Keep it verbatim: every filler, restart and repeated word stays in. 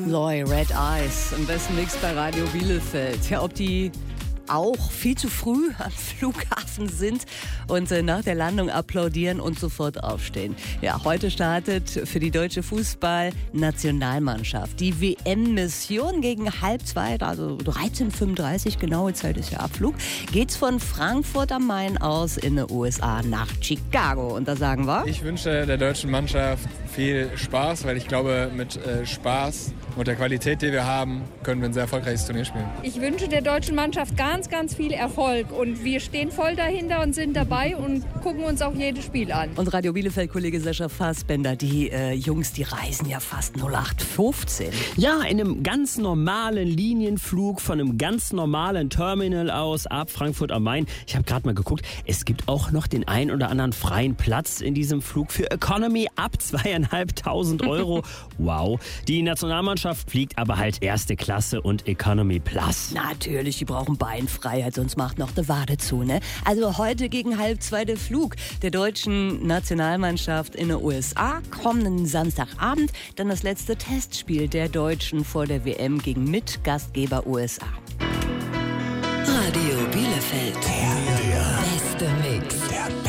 Loy, Red Eyes, am besten Mix bei Radio Bielefeld. Ja, ob die auch viel zu früh am Flughafen sind und äh, nach der Landung applaudieren und sofort aufstehen. Ja, heute startet für die deutsche Fußball-Nationalmannschaft die W M-Mission gegen halb zwei, also dreizehn Uhr fünfunddreißig, genaue Zeit ist ja Abflug, geht's von Frankfurt am Main aus in den U S A nach Chicago. Und da sagen wir... Ich wünsche der deutschen Mannschaft viel Spaß, weil ich glaube, mit äh, Spaß und der Qualität, die wir haben, können wir ein sehr erfolgreiches Turnier spielen. Ich wünsche der deutschen Mannschaft ganz, ganz viel Erfolg und wir stehen voll dahinter und sind dabei und gucken uns auch jedes Spiel an. Und Radio Bielefeld-Kollege Sascha Fassbender, die äh, Jungs, die reisen ja fast null acht fünfzehn. Ja, in einem ganz normalen Linienflug von einem ganz normalen Terminal aus ab Frankfurt am Main. Ich habe gerade mal geguckt, es gibt auch noch den ein oder anderen freien Platz in diesem Flug für Economy ab zweieinhalbtausend Euro. Wow. Die Nationalmannschaft fliegt aber halt erste Klasse und Economy Plus. Natürlich, die brauchen Beinfreiheit, sonst macht noch die Wade zu, ne? Also heute gegen halb zwei der Flug der deutschen Nationalmannschaft in den U S A. Kommenden Samstagabend dann das letzte Testspiel der Deutschen vor der W M gegen Mitgastgeber U S A. Radio Bielefeld. Der, der beste Mix.